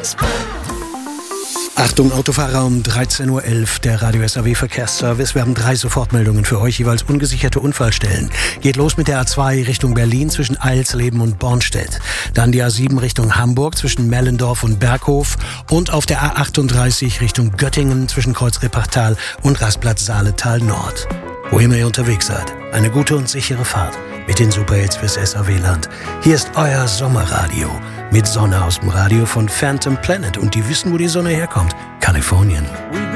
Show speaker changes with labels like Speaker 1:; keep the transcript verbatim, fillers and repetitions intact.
Speaker 1: Achtung, Autofahrer, um dreizehn Uhr elf, der Radio S A W Verkehrsservice. Wir haben drei Sofortmeldungen für euch, jeweils ungesicherte Unfallstellen. Geht los mit der A zwei Richtung Berlin zwischen Eilsleben und Bornstedt. Dann die A sieben Richtung Hamburg zwischen Mellendorf und Berghof. Und auf der A achtunddreißig Richtung Göttingen zwischen Kreuz-Repartal und Rastplatz Saaletal Nord. Wo immer ihr unterwegs seid, eine gute und sichere Fahrt mit den Superhits fürs S A W-Land. Hier ist euer Sommerradio mit Sonne aus dem Radio von Phantom Planet. Und die wissen, wo die Sonne herkommt. Kalifornien.